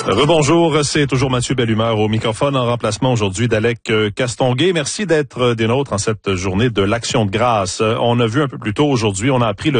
Rebonjour, c'est toujours Mathieu Bellumeur au microphone en remplacement aujourd'hui d'Alec Castonguay. Merci d'être des nôtres en cette journée de l'Action de grâce. On a vu un peu plus tôt aujourd'hui, on a appris le